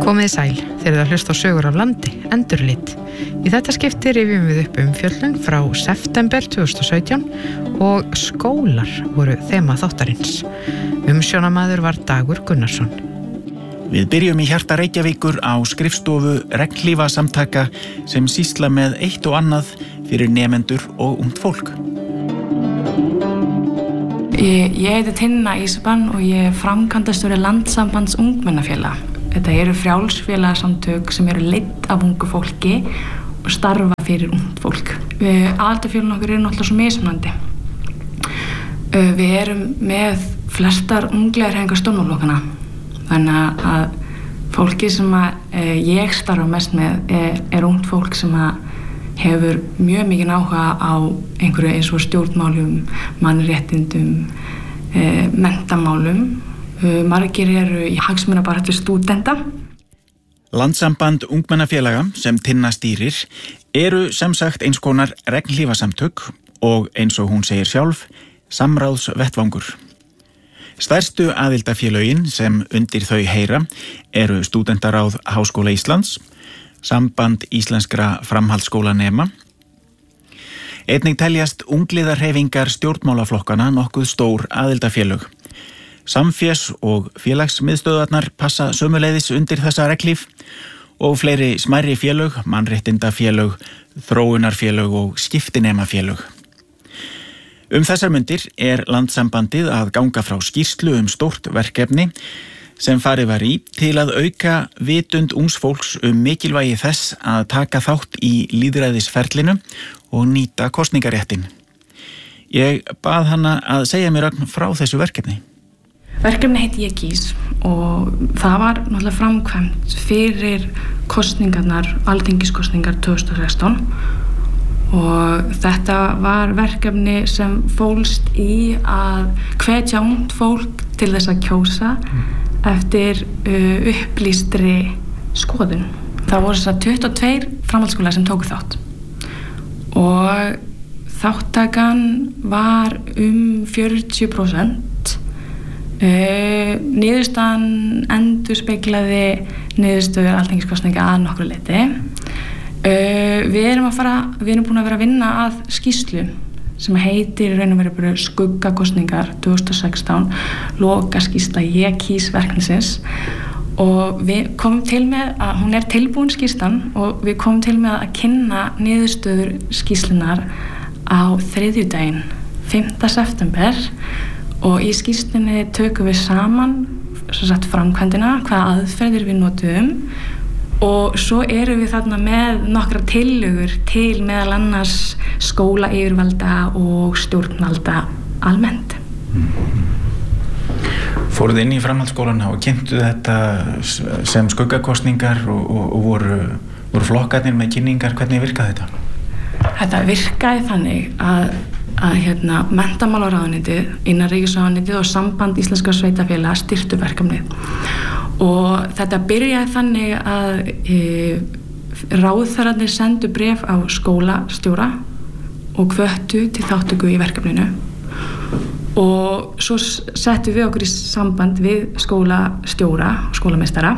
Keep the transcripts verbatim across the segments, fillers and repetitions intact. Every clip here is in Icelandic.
Komið sæl, þeir eru að hlusta á sögur af landi, endurlit. Í þetta skipti rifjum við upp umfjöllun frá september tvö þúsund og sautján og skólar voru þema þáttarins. Umsjónamaður var Dagur Gunnarsson. Við byrjum í hjarta Reykjavíkur á skrifstofu regnhlífasamtaka sem sýsla með eitt og annað fyrir nemendur og ungt fólk. Ég, ég heiti Tinna Ísban og ég er framkvæmdastjóri Landssambands ungmennafélaga. Þetta eru frjálsfélagasamtök sem eru leidd af ungu fólki og starfa fyrir ungt fólk. Aðildarfélögin okkar eru náttúrulega svo mismunandi. Við erum með flestar unglingahreyfingar stjórnmálaflokkana. Þannig að fólki sem að ég starfa mest með er, er ungt fólk sem að hefur mjög mikið áhuga á einhverju eins og stjórnmálum, mannréttindum, menntamálum. Margir eru í hagsmunabaráttu stúdenta. Landssamband ungmennafélaga sem Tinna stýrir eru sem sagt eins konar regnhlífasamtök og eins og hún segir sjálf, samráðsvettvangur. Stærstu aðildafélögin sem undir þau heyra eru Stúdentaráð Háskóla Íslands, Samband íslenskra framhaldsskólanema. Einnig teljast ungliðarhreyfingar stjórnmálaflokkana nokkuð stór aðildafélög. Samfés og félagsmiðstöðvarnar passa sömuleiðis undir þessa regnhlíf og fleiri smærri félög, mannréttindafélög, þróunarfélög og skiptinemafélög. Um þessar mundir er Landssambandið að ganga frá skýrslu um stórt verkefni sem farið var í til að auka vitund ungs fólks um mikilvægi þess að taka þátt í lýðræðisferlinu og nýta kosningaréttin. Ég bað hana að segja mér ögn frá þessu verkefni. Verkefni heiti Ég kýs og það var náttúrulega framkvæmt fyrir kosningarnar, alþingiskosningar tvö þúsund og sextán og þetta var verkefni sem fólst í að hvetja ungt fólk til þess að kjósa eftir uh, upplýstri skoðun. Það voru þess að tuttugu og tveir framhaldsskólar sem tóku þátt og þáttakan var um fjörutíu prósent. Uh, niðurstaðan endurspeglaði niðurstöður alþingiskosninga að nokkru leyti. Uh, við erum að fara, við erum búin að vera að vinna að skýrslu sem heitir raun og veru skuggakosningar tvö þúsund og sextán, lokaskýrsla Ég kýs verkefnisins og við komum til með að hún er tilbúin skýrslan og við komum til með að kynna niðurstöður skýrslunar á þriðjudaginn fimmta september og í skýrslunni tökum við saman svo sagt framkvæmdina, hvaða aðferðir við notum og svo erum við þarna með nokkra tillögur til meðal annars skólayfirvalda og stjórnvalda almennt. Fóruð inn í framhaldsskólana og kynntu þetta sem skuggakosningar og, og, og voru, voru flokkarnir með kynningar, hvernig virkaði þetta? Þetta virkaði þannig að að hérna menntamálaráðuneytið, innanríkisráðuneytið og Samband íslenskra sveitarfélaga styrktu verkefnið og þetta byrjaði þannig að e, ráðherrarnir sendu bréf á skólastjóra og hvöttu til þátttöku í verkefninu og svo settum við okkur í samband við skólastjóra og skólameistara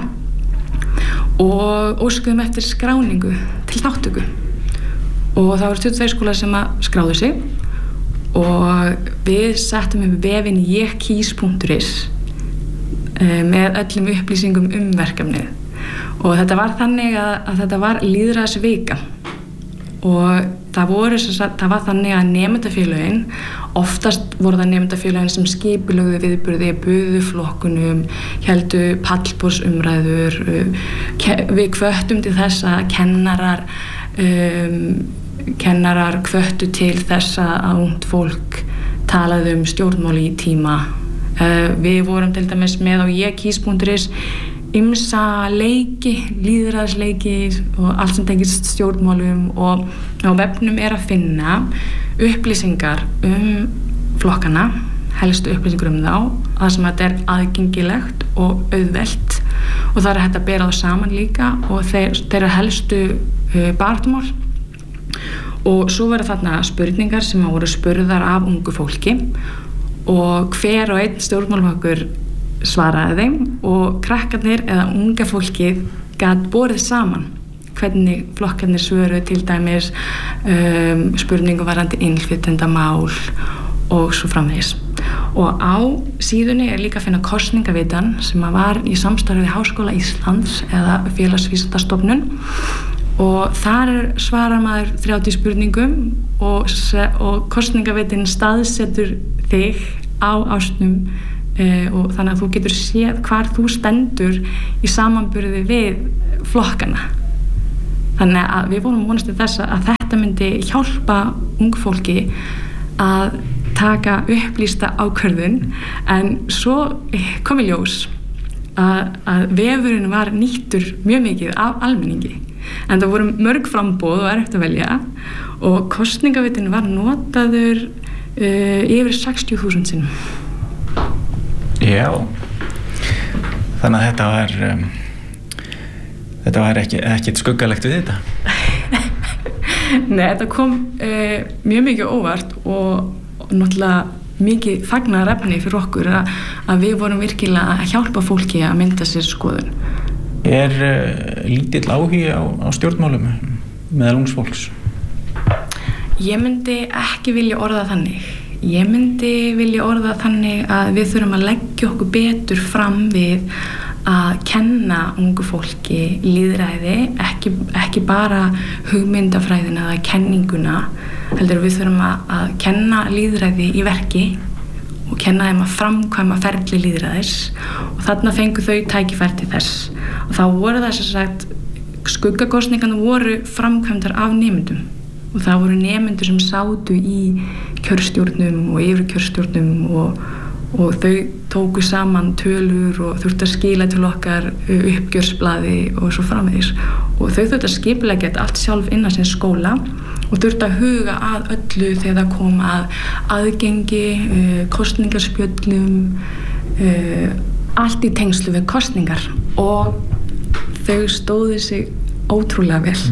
og óskuðum eftir skráningu til þátttöku og það voru tuttugu og tveir skólar sem að skráðu sig og við settum upp vefinn ég kýs punktur is með öllum upplýsingum um verkefnið og þetta var þannig að, að þetta var lýðræðisvika og það, voru, það var þannig að nemendafélögin, oftast voru það nemendafélögin sem skipulögðu viðburði, buðu flokkunum, héldu pallborðsumræður, við hvöttum til þess að kennarar um, kennarar hvöttu til þess að ungt fólk talaði um stjórnmáli í tíma. Uh, við vorum til dæmis með á ég kýs punktur is ýmsa leiki, lýðræðisleiki og allt sem tengist stjórnmálum og á vefnum er að finna upplýsingar um flokkana, helstu upplýsingar um þá, það sem þetta er aðgengilegt og auðvelt og það er hægt að bera það saman líka og þeir, þeirra helstu uh, baráttumál. Og svo verða þarna spurningar sem voru spurðar af ungu fólki og hver og einn stjórnmálaflokkur svaraði þeim og krakkarnir eða unga fólkið gat borið saman hvernig flokkarnir svöruðu til dæmis um, spurningu varandi innflytjendamál og svo framvegis. Og á síðunni er líka að finna kosningavitan sem að var í samstarfi við Háskóla Íslands eða Félagsvísindastofnun og þar svarar maður þrjátíu spurningum og, og kosningavitin staðsetur þig á ásnum uh, og þannig að þú getur séð hvar þú stendur í samanburði við flokkana. Þannig að við vorum vonast til þess að þetta myndi hjálpa ung fólki að taka upplýsta ákvörðun en svo kom í ljós að, að vefurinn var nýttur mjög mikið af almenningi en það voru mörg framboð og erfitt að velja og kosningavitin var notaður uh, yfir sextíu þúsund sinnum. Já, þannig að þetta var um, þetta var ekki, ekkert skuggalegt við þetta. Nei, þetta kom uh, mjög mikið óvart og náttúrulega mikið fagnaðarefni fyrir okkur að, að við vorum virkilega að hjálpa fólki að mynda sér skoðun. Er uh, lítill áhugi á, á stjórnmálum meðal ungs fólks? Ég myndi ekki vilja orða þannig. Ég myndi vilja orða þannig að við þurfum að leggja okkur betur fram við að kenna ungu fólki lýðræði, ekki, ekki bara hugmyndafræðina eða kenninguna, heldur við þurfum að, að kenna lýðræði í verki og kenna þeim að framkvæma ferli lýðræðis og þarna fengu þau tækifæri til þess og þá voru það sem sagt skuggakosningarnar voru framkvæmdar af nemendum og það voru nemendur sem sátu í kjörstjórnum og yfirkjörstjórnum og og þau tóku saman tölur og þurftu að skila til okkar uppgjörsblaði og svo framvegis og þau þurftu að skipuleggja þetta allt sjálf innan sinn skóla og þurftu að huga að öllu þegar það kom að aðgengi, uh, kosningaspjöllum, uh, allt í tengslu við kosningar og þau stóðu sig ótrúlega vel.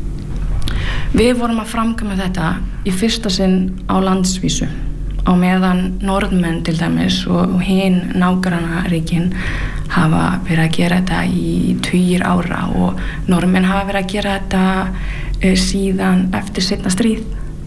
Við vorum að framkvæma þetta í fyrsta sinn á landsvísu á meðan Norðmenn til dæmis og hinn nágrannaríkin hafa verið að gera þetta í tugir ára og Norðmenn hafa verið að gera þetta uh, síðan eftir seinna stríð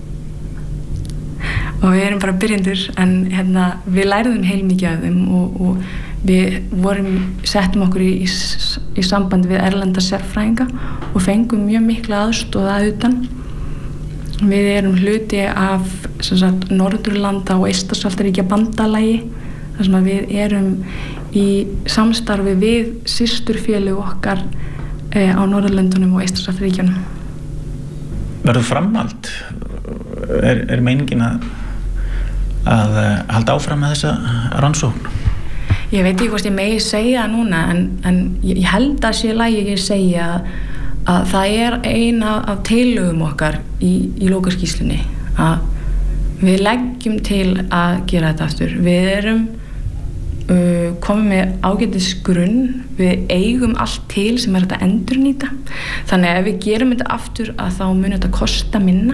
og við erum bara byrjendur en hérna, við læriðum heilmikið af þeim og, og við vorum, settum okkur í, í, í samband við erlenda sérfræðinga og fengum mjög mikla aðstoð að utan. Við erum hluti af sem sagt, Norðurlanda og Eystrasaltsríkja bandalagi þar sem að við erum í samstarfi við systurfélög okkar eh, á Norðurlöndunum og Eystrasaltsríkjunum. Verður framhald? Er, er meiningin að, að halda áfram með þessa rannsókn? Ég veit ekki hvort ég megi segja það núna en, en ég held að sé lagi ég segja að að það er eina af tillögum okkar í, í lokaskýrslunni að við leggjum til að gera þetta aftur. Við erum uh, komið með ágætis grunn, við eigum allt til sem er þetta endurnýta. Þannig að ef við gerum þetta aftur að þá mun þetta kosta minna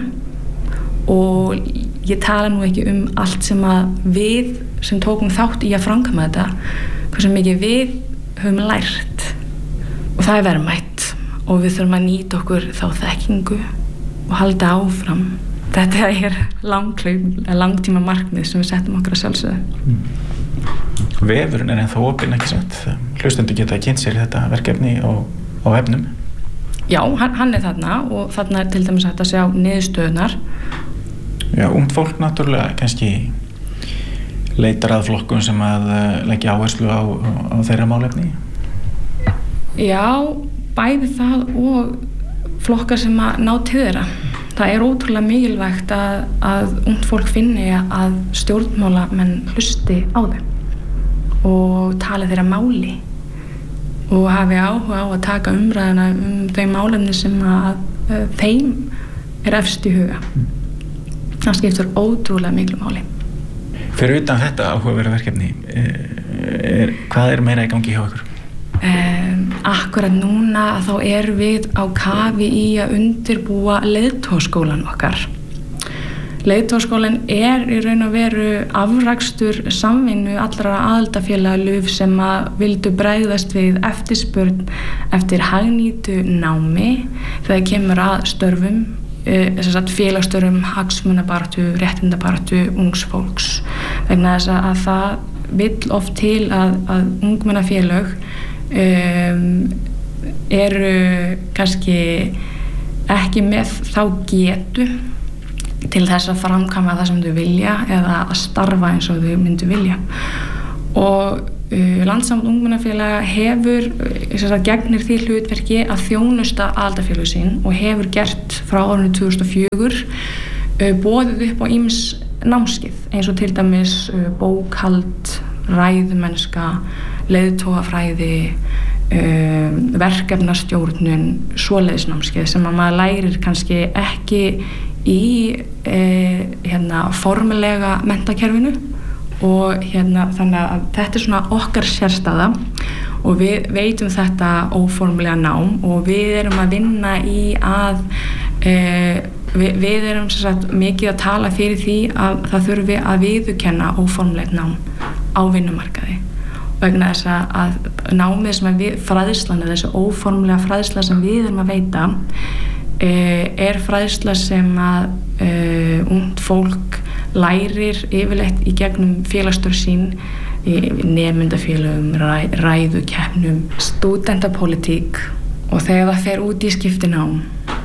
og ég tala nú ekki um allt sem að við sem tókum þátt í að framkvæma þetta, hversu mikið við höfum lært og það er verðmætt. Og við þurfum að nýta okkur þá þekkingu og halda áfram. Þetta er langtíma markmið sem við settum okkur að sjálfsögðu. Mm. Vefurinn er ennþá opinn, ekki satt? Hlustendur geta kynnt sér þetta verkefni á, á vefnum? Já, hann, hann er þarna og þarna er til dæmis hægt að sjá niðurstöðunar. Já, ungt fólk náttúrulega kannski leitar að flokkum sem að leggja áherslu á, á þeirra málefni? Já, bæði það og flokkar sem að ná til þeirra. Það er ótrúlega mikilvægt að, að ungt fólk finni að stjórnmálamenn hlusti á þeim og tali þeirra máli og hafi áhuga á að taka umræðina um þau málefni sem að, að þeim er efst í huga. Það skiptir ótrúlega miklu máli. Fyrir utan þetta áhugaverða verkefni, er, hvað er meira í gangi hjá ykkur? Um, akkurat núna þá erum við á kafi í að undirbúa leiðtogaskólan okkar. Leiðtogaskólinn er í raun og veru afrakstur samvinnu allra aðildafélaga L U F sem að vildu bregðast við eftirspurn eftir hagnýtu námi þegar kemur að störfum, þess að félagsstörfum, hagsmunabaráttu, réttindabaráttu ungs fólks. Vegna þess að það vill oft til að, að ungmennafélög um, eru kannski ekki með þá getu til þess að framkvæma það sem þau vilja eða að starfa eins og þau myndu vilja. Og uh, Landssamband ungmennafélaga hefur, þess að gegnir því hlutverki að þjónusta aðildafélög sín og hefur gert frá árinu tvö þúsund og fjögur uh, boðið upp á ýmis námskeið eins og til dæmis uh, bókhald, ræðumennska, leiðtogafræði, uh, verkefnastjórnun, svoleiðisnámskeið sem að maður lærir kannski ekki í eh, hérna, formulega menntakerfinu og hérna, þannig að þetta er svona okkar sérstæða og við veitum þetta óformulega nám og við erum að vinna í að eh, við, við erum sem sagt mikið að tala fyrir því að það þurfi að viðurkenna óformulegt nám á vinnumarkaði vegna þess að námið sem við, fræðslan eða þessi óformulega fræðsla sem við erum að veita er fræðsla sem að uh, ungt fólk lærir yfirleitt í gegnum félagsstörf sín í nemendafélögum, ræ, ræðukeppnum, stúdentapólitík og þegar það fer út í skiptinám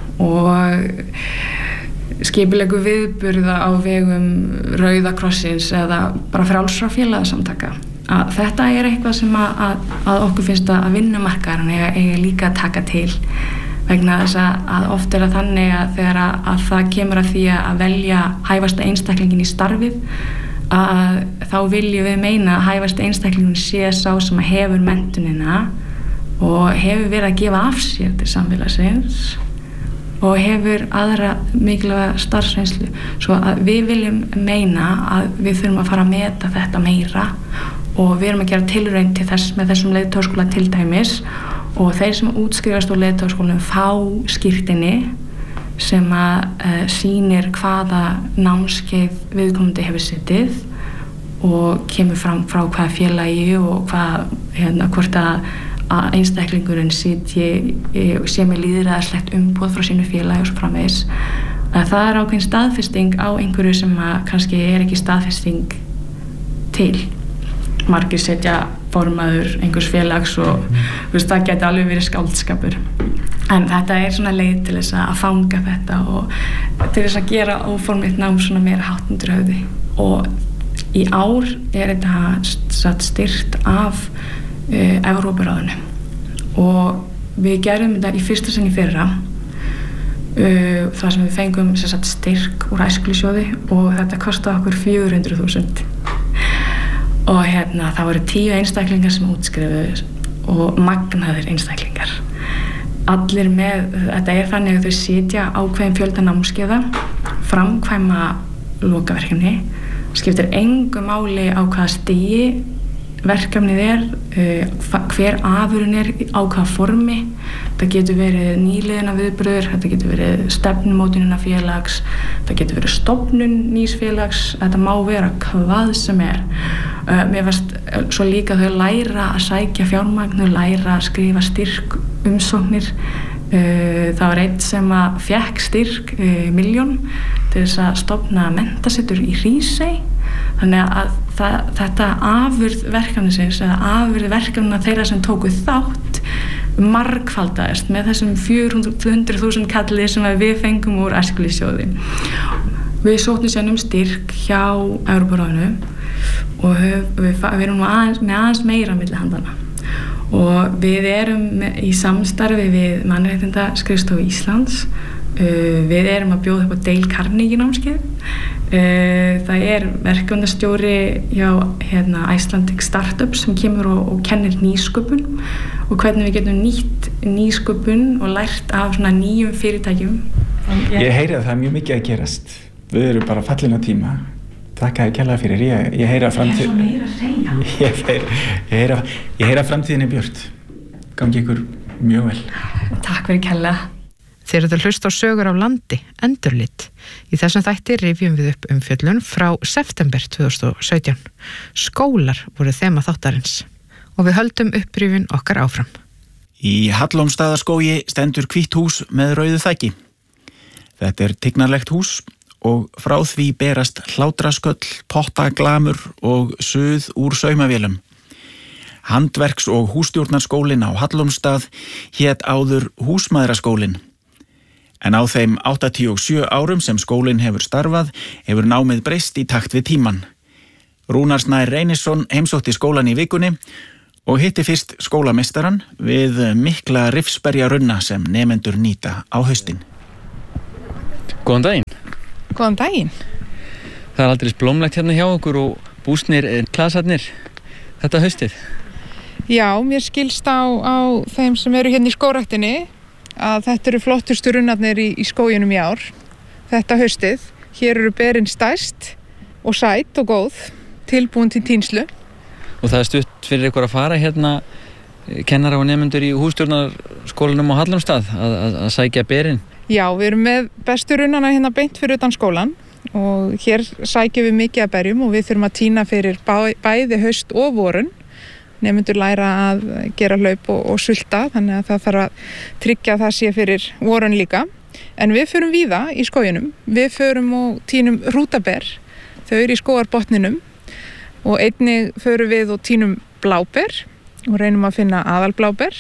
og skipulegu viðburða á vegum Rauða krossins eða bara frjálsra félagasamtaka. Að þetta er eitthvað sem að, að, að okkur finnst að vinnumarkaðurinn eiga, eiga líka að taka til vegna þess að oft er að þannig að þegar að, að það kemur að því að velja hæfasta einstaklingin í starfið að þá viljum við meina að hæfasta einstaklingin sé sá sem hefur menntunina og hefur verið að gefa af sér til samfélagsins og hefur aðra mikilvæga starfsreynslu svo að við viljum meina að við þurfum að fara að meta þetta meira og við erum að gera tilraun til þess með þessum leiðtogaskóla til dæmis og þeir sem útskrifast úr leiðtogaskólanum fá skírteini sem að uh, sýnir hvaða námskeið viðkomandi hefur setið og kemur fram frá hvaða félagi og hvað, hérna, hvort að, að einstaklingurinn sitji sé með lýðræðislegt umboð frá sínu félagi og svo framvegis. Það er ákveðin staðfesting á einhverju sem að kannski er ekki staðfesting til. Margir setja formaður einhvers félags og veist, það geti alveg verið skáldskapur en þetta er svona leið til þess að fanga þetta og til þess að gera óformlegt nám svona meira hátt undir höfði og í ár er þetta styrkt af uh, Evrópuráðinu og við gerum þetta í fyrsta sinn í fyrra uh, þar sem við fengum sagt, styrk úr æskulýðssjóði og þetta kostaði okkur fjögur hundruð þúsund og hérna það voru tíu einstaklingar sem útskrifuðu og magnaðir einstaklingar allir með, þetta er þannig að þau sitja ákveðin fjölda námskeiða framkvæma lokaverkefni skiptir engu máli á hvaða stigi verkefnið er uh, hver afurinn er á hvaða formi það getur verið nýliðina viðburður þetta getur verið stefnumótunina félags það getur verið stofnun nýs félags þetta má vera hvað sem er uh, mér fannst uh, svo líka þau læra að sækja fjármagn þau læra að skrifa styrk umsóknir uh, það var einn sem að fékk styrk uh, milljón til þess að stofna menntasetur í Hrísey þannig að það, þetta afurð verkefnisins eða afurð verkefnina þeirra sem tóku þátt margfaldaðist með þessum fjögur hundruð þúsund kalli sem við fengum úr æskulýðssjóði. Við sóttum sér um styrk hjá Evrópuráðinu og við, við, við erum aðeins, með aðeins meira milli handana og við erum með, í samstarfi við Mannréttindaskrifstofu Íslands uh, við erum að bjóða upp á Dale Carnegie námskeið Uh, það er verkefnastjóri hjá hérna, Icelandic Startups sem kemur og, og kennir nýsköpun og hvernig við getum nýtt nýsköpun og lært af svona nýjum fyrirtækjum. Ég, ég heyri að það er mjög mikið að gerast. Við erum bara fallin á tíma. Takk að ég kærlega fyrir. Ég, ég heyri að framtíð... Ég er svo meira að segja. Ég heyri, ég heyri, að, ég heyri að framtíðin er björt. Gangi ykkur mjög vel. Takk fyrir kærlega. Þeir eru að hlusta á sögur af landi, endurlit. Í þessum þætti rifjum við upp umfjöllun frá september tvö þúsund og sautján. Skólar voru þema þáttarins og við höldum upprifjun okkar áfram. Í Hallormsstaðaskógi stendur hvítt hús með rauðu þaki. Þetta er tignarlegt hús og frá því berast hlátrasköll, pottaglamur og suð úr saumavélum. Handverks- og hússtjórnarskólinn á Hallormsstað hét áður Húsmæðraskólinn. En á þeim áttatíu og sjö árum sem skólinn hefur starfað hefur námið breyst í takt við tíman. Rúnar Snær Reynisson heimsótti skólann í vikunni og hitti fyrst skólameistaran við mikla rifsberja runna sem nemendur nýta á haustin. Góðan daginn. Góðan daginn. Það er aldrei blómlegt hérna hjá okkur og búsnir klasarnir þetta haustið. Já, mér skilst á, á þeim sem eru hérna í skógræktinni að þetta eru flottustu runnarnir í, í skóginum í ár. Þetta haustið. Hér eru berin stærst og sæt og góð, tilbúin til tínslu. Og það er stutt fyrir ykkur að fara hérna kennara og nemendur í hússtjórnarskólanum á Hallormsstað að, að, að sækja berin. Já, við erum með bestu runnana hérna beint fyrir utan skólan og hér sækjum við mikið að berjum og við þurfum að tína fyrir bæ, bæði haust og vorun. Nemendur læra að gera hlaup og, og sulta, þannig að það þarf að tryggja að það sé fyrir vorun líka. En við förum víða í skóginum. Við förum og tínum hrútaber, þau eru í skógarbotninum og einnig förum við og tínum bláber og reynum að finna aðalbláber.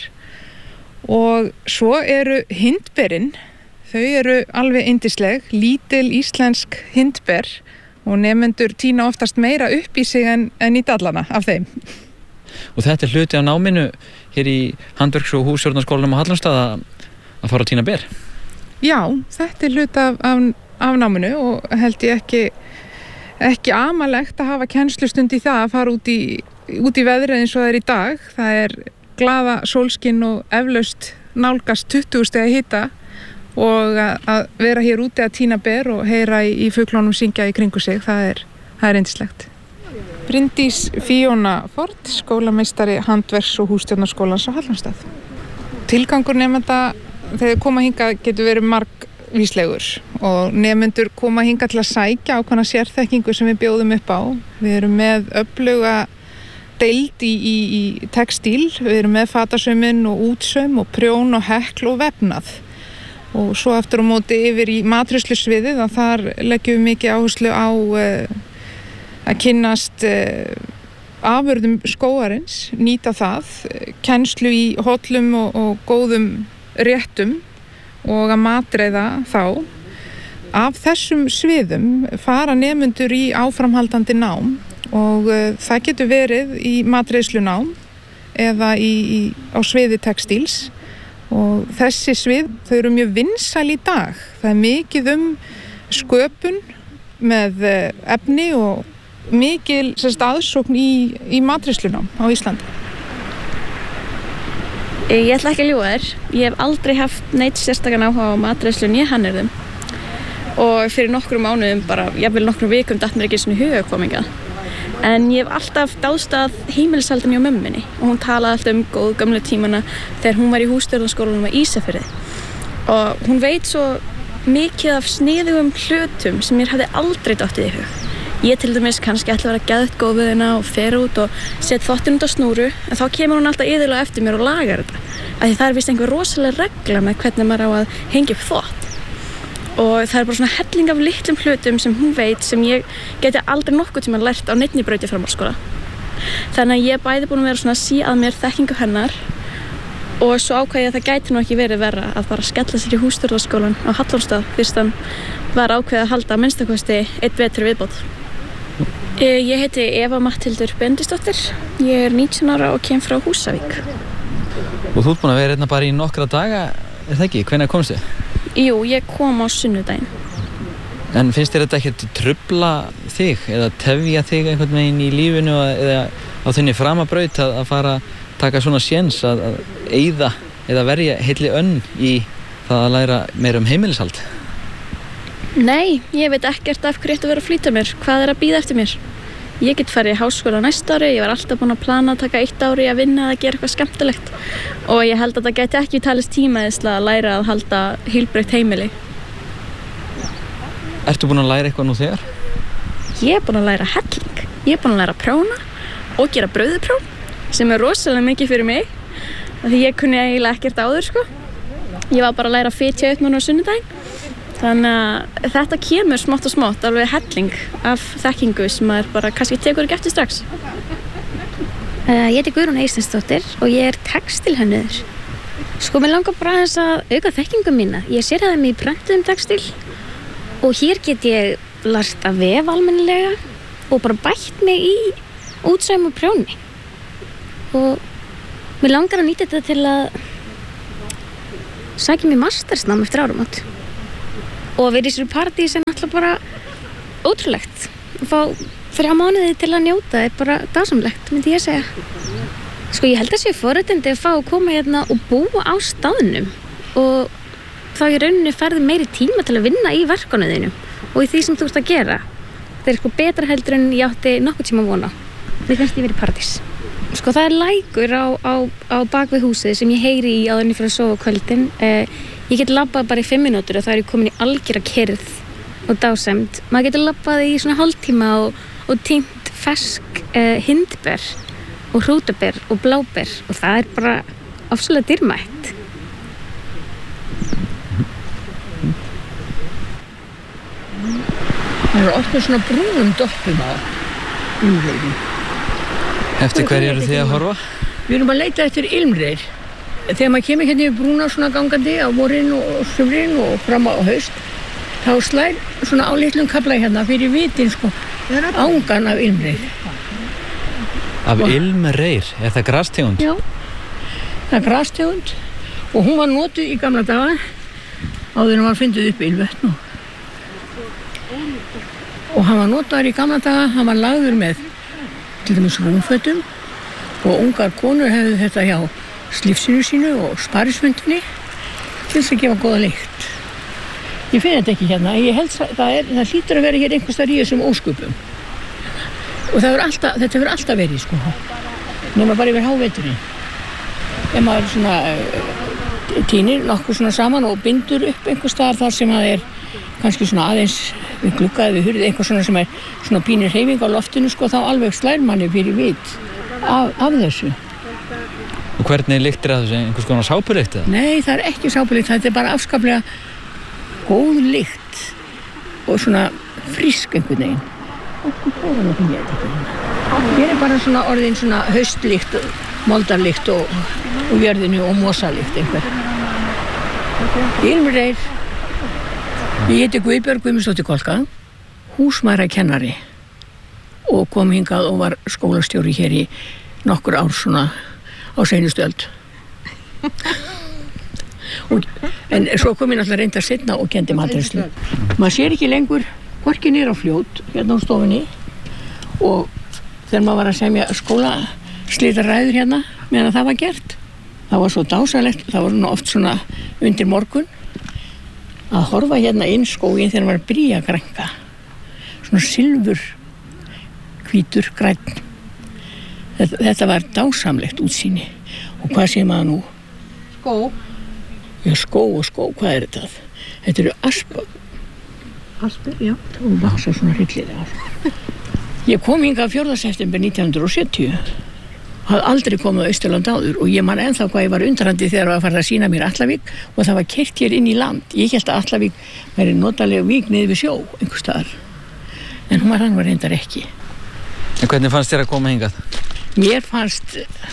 Og svo eru hindberin. Þau eru alveg yndisleg, lítil íslensk hindber og nemendur tína oftast meira upp í sig en, en í dallana af þeim. Og þetta er hluti af náminu hér í Handverks- og hússtjórnarskólanum á Hallormsstað að, að fara að tína ber? Já, þetta er hluti af, af, af náminu og held ég ekki, ekki amalegt að hafa kennslustund í það að fara út í, út í veðrið eins og það er í dag. Það er glaða sólskinn og eflaust nálgast tuttugu stiga hita og að vera hér úti að tína ber og heyra í, í fuglunum syngja í kringu sig, það er, það er yndislegt. Bryndís Fíona Ford, skólameistari Handverks- og hússtjórnarskólans á Hallormsstað. Tilgangur nemenda þegar koma hingað getur verið margvíslegur og nemendur koma hingað til að sækja ákveðna sérþekkingu sem við bjóðum upp á. Við erum með öfluga deild í, í, í textíl, við erum með fatasauminn og útsaum og prjón og hekl og vefnað. Og svo aftur á móti yfir í matreiðslusviðið að þar leggjum við mikið áherslu á uh, að kynnast uh, afurðum skógarins, nýta það, kennslu í hollum og, og góðum réttum og að matreiða þá. Af þessum sviðum fara nemendur í áframhaldandi nám og uh, það getur verið í matreiðslunám eða í, í, á sviði textíls. Og þessi svið, þau eru mjög vinsæl í dag. Það er mikið um sköpun með efni og mikil sérst, aðsókn í, í matreiðslunám á Íslandi. Ég ætla ekki að ljúga þér. Ég hef aldrei haft neitt sérstakan áhuga á matreiðslu né hannyrðum. Og fyrir nokkrum mánuðum, bara jafnvel nokkrum vikum, datt mér ekki svona huga koma hingað. En ég hef alltaf dáðst að heimilishaldinu hjá mömmu minni og hún talaði alltaf um góð gömlu tímana þegar hún var í hússtjórnarskólanum á Ísafirði. Og hún veit svo mikið af sniðugum hlutum sem mér hafði aldrei dottið í hug. Ég til dæmis kannski ætla að vera geðveikt góð við hana og fer út og set þvottinn út á snúru, en þá kemur hún alltaf iðulega eftir mér og lagar þetta. Af því það er víst einhver rosaleg regla með hvernig maður á að hengja upp þvott. Og það er bara svona helling af litlum hlutum sem hún veit sem ég geti aldrei nokkuð tíma lært á neinni braut í framhaldsskóla. Þannig að ég er bæði búin að vera svona að sí að mér þekkingu hennar og svo ákvað ég að það gæti nú ekki verið verra að bara skella sér í hússtjórnarskólan á Hallormsstað fyrst hann var ákveðið að halda að minnstakosti einn vetri viðbót. Ég heiti Eva Matthildur Bendisdóttir, ég er nítján ára og kem frá Húsavík. Og þú ert búin að vera hérna bara í nokkra daga, er það ekki? Hvenær komstu? Jú, ég kom á sunnudaginn. En finnst þér þetta ekkert trufla þig eða tefja þig einhvern veginn í lífinu eða á þinni framabraut að, að fara að taka svona séns að, að eyða eða verja heilli önn í það að læra meira um heimilishald? Nei, ég veit ekkert af hverju ætti að vera að flýta mér. Hvað er að bíða eftir mér? ég get farið í háskóla næsta ári, ég var alltaf búin að plana að taka eitt ári að vinna að gera eitthvað skemmtilegt og ég held að það geti ekki talist tímaðislega að læra að halda heilbrigt heimili. Ertu búin að læra eitthvað nú þegar? Ég er búin að læra helling, ég er búin að læra að prjóna og gera brauðprjón sem er rosalega mikið fyrir mig því ég kunni eiginlega ekkert áður sko. Ég var bara að læra að fitja upp núna á sunnudaginn. Þannig að þetta kemur smátt og smátt, alveg helling af þekkingu sem maður bara kannski tekur ekki eftir strax. Uh, ég heiti Guðrún Eysteinsdóttir og ég er textilhönnuður. Sko, mér langar bara aðeins að auka þekkingu mína. Ég sérhæfði mig í prentuðum textil og hér get ég lært að vefa almennilega og bara bætt mig í útsaum og prjóni. Og mér langar að nýta þetta til að sækja mér mastersnám eftir áramót. Og að vera í sér partí sem alltaf bara ótrúlegt. Að fá þrjá mánuði til að njóta er bara dásamlegt, myndi ég segja. Sko, ég held að sé forréttindi að fá að koma hérna og búa á staðnum og þá í rauninni ferði meiri tíma til að vinna í verkunum þínum og í því sem þú ert að gera. Það er sko betra heldur en ég átti nokkuð tíma að vona. Mér finnst ég verið í paradís. Sko, það er lækur á, á, á bak við húsið sem ég heyri í áður en ég fyrir að sofa á kvöldin. Eh, Ég get labbað bara í fimm mínútur og þá er ég komin í algjöra kyrrð og dásemd. Maður getur labbað í svona hálftíma og, og tínt fersk eh, hindber og hrútaber og bláber og það er bara ofsalega dýrmætt. Það eru oft með svona brúnum doppum á ilmreirum. Eftir hverju eru þið að horfa? Við erum að leita eftir ilmreir. Þegar maður kemur hérna yfir brúna svona gangandi á vorin og sumrin og fram á haust, þá slær svona á litlum kafla hérna fyrir vitin sko, ángan af ilmreir. Af ilmreir? Er það grastegund? Já, það er grastegund og hún var notuð í gamla daga áður en var fundið upp ylvötn og, og hann var notaður í gamla daga, hann var lagður með til dæmis rúmfötum og ungar konur hefðu þetta hjá slífsinu sínu og sparismyndinni til þess að gefa góða lykt. Ég finn þetta ekki hérna, ég held að það, er, það hlýtur að vera hér einhvers staðar í þessum ósköpum. Og það er alltaf, þetta hefur alltaf verið sko, nema bara yfir háveturinn. Ef maður svona uh, tínir nokkuð svona saman og bindur upp einhvers staðar þar sem það er kannski svona aðeins við glugga eða við hurðið eitthvað svona sem er svona pínir hreyfing á loftinu sko, þá alveg slær manni fyrir vit af, af þessu. Og hvernig lyktir það þessu? Einhvers konar sápulykt eða? Nei, það er ekki sápulykt, þetta er bara afskaplega góð lykt og svona frísk einhvern veginn. Hér er bara svona orðin svona haustlykt, moldarlykt og, og jörðinu og mosalykt einhver. Ilmreir. Ég heiti Guðbjörg Guðmundsdóttir Kolka, húsmæðrakennari og kom hingað og var skólastjóri hér í nokkur ár svona á seinustu öld. og, en svo kom ég náttúrulega reynda setna og kendi matreiðslu. Maður sér ekki lengur hvorki niður á fljót hérna á stofunni og þegar maður var að semja skóla slita ræður hérna meðan það var gert, það var svo dásalegt, það var svona oft svona undir morgun að horfa hérna inn skóginn þegar maður byrja að grænka svona silfur hvítur grænn. Þetta, þetta var dásamlegt útsýni og hvað sé maður nú? Skó. Já, skó og skó, hvað er þetta? Þetta eru aspa. Aspir, já. Og vaksa svona hryllilega. Ég kom hingað fjórða september nítján hundruð sjötíu. Hafði aldrei komið á Austurland áður og ég man ennþá hvað ég var undrandi þegar það var farið að sýna mér Atlavík og það var keyrt hér inn í land. Ég hélt að Atlavík væri notaleg vík niður við sjó einhvers staðar. En hún var hann var reyndar ekki. En hvernig fannst þér að koma hingað? Mér fannst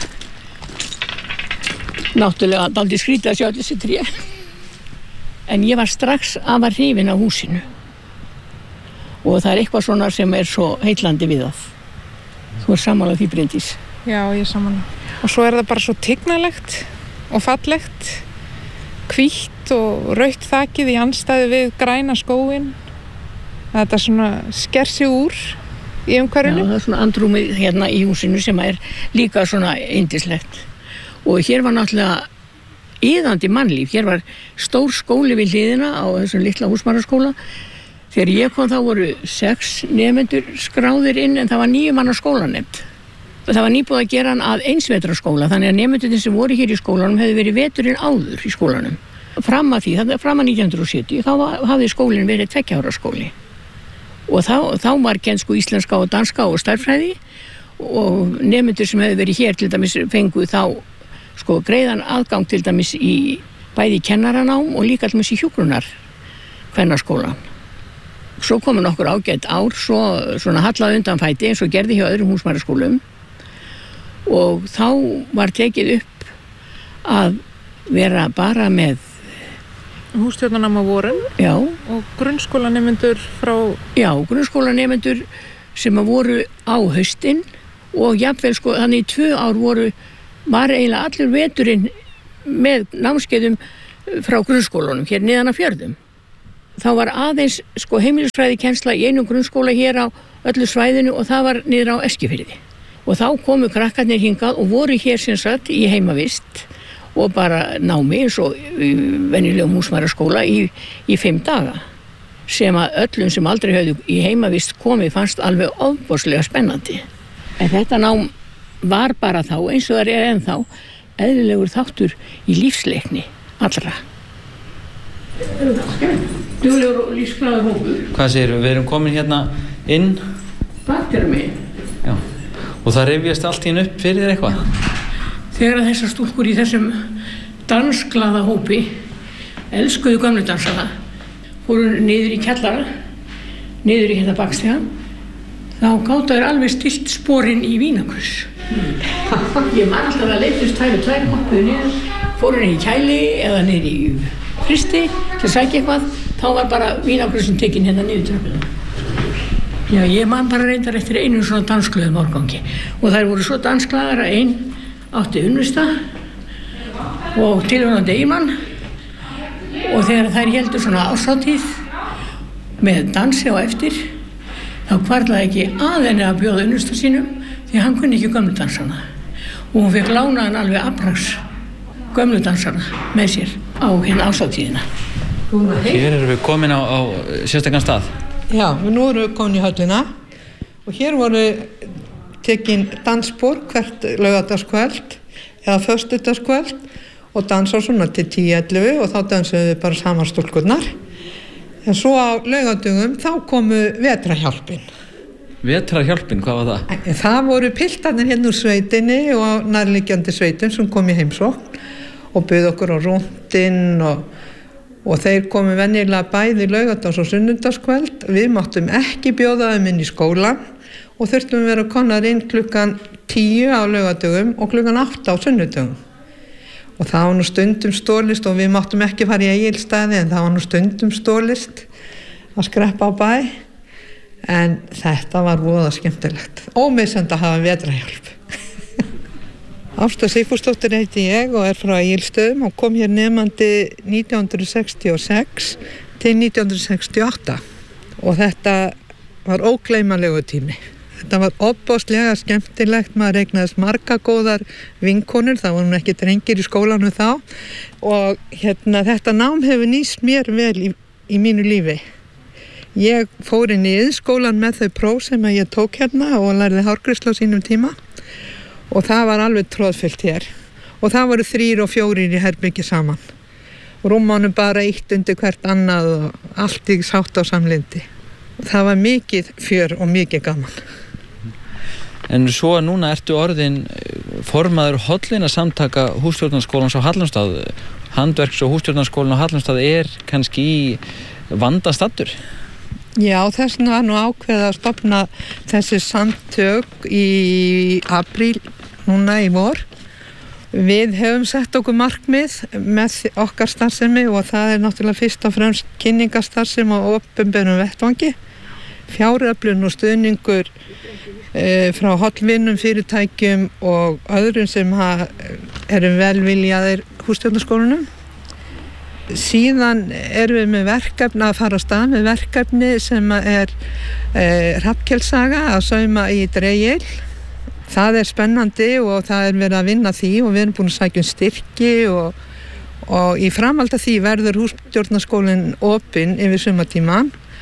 náttúrulega dálítið skrítið að sjá þessi tré. En ég var strax afar hrifin af húsinu. Og það er eitthvað svona sem er svo heillandi við það. Þú er sammála því, Bryndís. Já, ég er sammála. Og svo er það bara svo tignalegt og fallegt. Hvítt og rautt þakið í andstæðu við græna skóginn. Þetta svona sker sig úr í umhverfinu. Já, það er svona andrúmið hérna í húsinu sem er líka svona yndislegt. Og hér var náttúrulega iðandi mannlíf. Hér var stór skóli við hliðina á þessum litla húsmæðraskóla Þegar ég kom þá voru sex nemendur skráðir inn en það var níu manna skólanefnd. Það var nýbúið að gera hann að einsvetraskóla þannig að nemendurnir sem voru hér í skólanum hefði verið veturinn áður í skólanum. Fram að því, þannig að fram að nítján hundruð sjötíu þá hafði skólinn verið tveggja ára skóli. Og þá, þá var kennt sko íslenska og danska og stærðfræði og nemendur sem hefði verið hér til dæmis fenguð þá sko greiðan aðgang til dæmis í bæði kennaranám og líka til dæmis í hjúkrunar kvennaskólan. Svo komu nokkur ágætt ár, svo svona hallað undanfæti eins og gerði hjá öðrum húsmæðraskólum og þá var tekið upp að vera bara með hússtjórnarnám á vorin já, og grunnskólanemendur frá já, grunnskólanemendur sem að voru á haustin og jafnvel sko þannig í tvö ár voru var eiginlega allur veturinn með námskeiðum frá grunnskólanum hér niðan af fjörðum. Þá var aðeins sko heimilisfræðikennsla í einum grunnskóla hér á öllu svæðinu og það var niður á Eskifirði. Og þá komu krakkarnir hingað og voru hér sem sagt í heimavist og bara námi eins og venjulegum húsmæðraskóla í, í fimm daga sem að öllum sem aldrei höfðu í heimavist komið fannst alveg ofboðslega spennandi. En þetta nám var bara þá eins og það er ennþá eðlilegur þáttur í lífsleikni allra. Duglegur og lífsglaður hópur. Hvað segir við erum komin hérna inn? Baktir mig. Já. Og það rifjast allt í henn upp fyrir þér eitthvað? Þegar þessar stúlkur í þessum dansglaða hópi elskuðu gömlu dansana fóru niður í kjallara, niður í hérna bakstegan, þá gátu þær alveg stillt sporin í Vínagrús. Ég man alltaf að leitast tæri tvær hoppuðu niður, fóru niður í kæli eða niður í fristi til að sækja eitthvað, þá var bara Vínagrúsin tekin hérna niður tröppuna. Já, ég man bara reyndar eftir einu svona dansglöðum árgangi og þær voru svo dansglaðar að ein átti unnvista og tilvonandi eiginmann og þegar þær héldu svona árshátíð með dansi á eftir þá hvarflaði ekki að henni að bjóða unnvista sínum því hann kunni ekki gömlu dansana og hún fekk lánaðan alveg afraks gömlu dansana með sér á hérna árshátíðina. Hér erum við komin á, á sérstakann stað. Já, nú erum við komin í höllina og hér voru tekin dansspor hvert laugardagskvöld eða föstudagskvöld og dansa svona til tíu ellefu og þá dansuðu við bara saman stúlkurnar. En svo á laugardögum þá komu vetrarhjálpin. Vetrarhjálpin, hvað var það? Það voru piltarnir hérna úr sveitinni og nærliggjandi sveitum sem kom í heimsókn og buðu okkur á rúndinn og og þeir komu venjulega bæði laugardags- og sunnudagskvöld. Við máttum ekki bjóða þeim inn í skólan og þurftum að vera konar inn klukkan tíu á laugardögum og klukkan átta á sunnudögum. Og það var nú stundum stólist og við máttum ekki fara í Egilsstaði en það var nú stundum stólist að skreppa á bæ. En þetta var voða skemmtilegt. Ómissandi að hafa vetrarhjálp. Ásta Sigfúsdóttir heiti ég og er frá Egilsstöðum og kom hér nemandi nítján hundruð sextíu og sex til nítján hundruð sextíu og átta og þetta var ógleymanlegur tími. Þetta var ofboðslega skemmtilegt, maður eignaðist marga góðar vinkonur, það voru ekki drengir í skólanum þá og hérna þetta nám hefur nýst mér vel í, í mínu lífi. Ég fór inn í iðnskólann með þau próf sem ég tók hérna og lærði hárgreiðslu á sínum tíma. Og það var alveg tróðfyllt hér og það voru þrír og fjórir í herbyggi saman. Rúmánum bara eitt undir hvert annað og allt í sátt á samlyndi. Það var mikið fjör og mikið gaman. En svo núna ertu orðin formaður hollina samtaka hússtjórnarskólans á Hallormsstað. Handverks- og hússtjórnarskólinn á Hallormsstað er kannski í vandastaddur. Já, þess vegna var nú ákveðið að stofna þessi samtök í apríl núna í vor. Við hefum sett okkur markmið með okkar starfsemi og það er náttúrulega fyrst og fremst kynningastarfsemi á opinberum vettvangi, fjáröflun og stuðningur e, frá hollvinum, fyrirtækjum og öðrum sem eru velviljaðir hússtjórnarskólanum. Síðan erum við með verkefni að fara á stað með verkefni sem er e, Hrafnkelssaga að sauma í Dreyjel. Það er spennandi og það er verið að vinna því og við erum búin að sækja um styrki og, og í framhaldi af því verður hússtjórnarskólinn opinn yfir sumartíma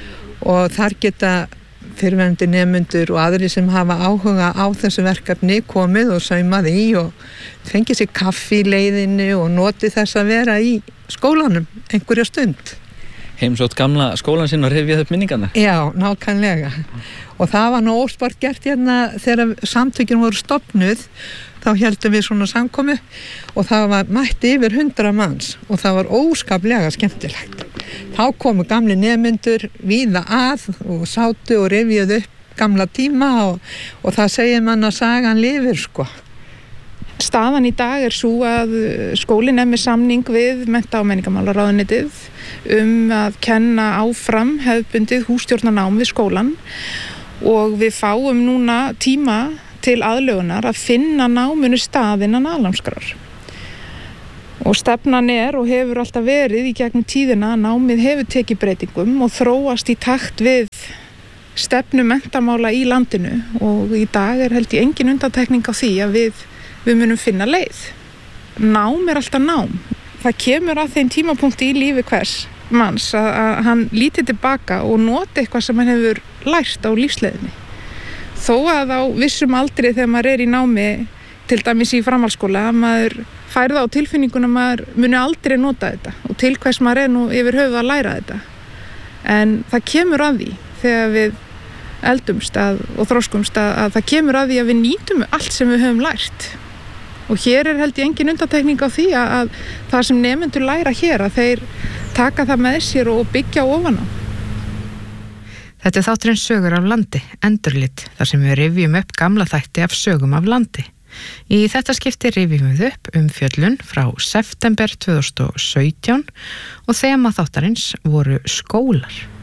og þar geta fyrrverandi nemendur og aðri sem hafa áhuga á þessu verkefni komið og saumað í og fengið sér kaffi í leiðinu og notið þess að vera í skólanum einhverja stund. Heimsótt gamla skólan sinn og rifjað upp minningarnar. Já, nákvæmlega. Og það var nú óspart gert hérna þegar samtökin voru stofnuð, þá heldum við svona samkomu og það var mætti yfir hundra manns og það var óskaplega skemmtilegt. Þá komu gamli nemendur víða að og sátu og rifjuðu upp gamla tíma og, og það segir mann að sagan lifir sko. Staðan í dag er svo að skólinn er með samning við mennta- og menningarmálaráðuneytið um að kenna áfram hefðbundið hússtjórnarnám við skólann og við fáum núna tíma til aðlögunar að finna náminu stað innan aðalnámskrár. Og stefnan er og hefur alltaf verið í gegnum tíðina að námið hefur tekið breytingum og þróast í takt við stefnu menntamála í landinu og í dag er held ég engin undantekning á því að við Við munum finna leið. Nám er alltaf nám. Það kemur að þeim tímapunkti í lífi hvers manns að, að hann líti tilbaka og noti eitthvað sem hann hefur lært á lífsleiðinni. Þó að á vissum aldri þegar maður er í námi, til dæmis í framhaldsskóla, maður færða á tilfinninguna að maður muni aldrei nota þetta og til hvers maður er nú yfir höfuð að læra þetta. En það kemur að því þegar við eldumst að, og þroskumst að, að það kemur að því að við nýtum allt sem við höfum lært. Og hér er held ég engin undantekning á því að, að það sem nemendur læra hér að þeir taka það með sér og byggja ofan á. Þetta er þátturinn Sögur af landi, endurlit, þar sem við rifjum upp gamla þætti af sögum af landi. Í þetta skipti rifjum við upp um fjöllun frá september tvö þúsund og sautján og þema þáttarins voru skólar.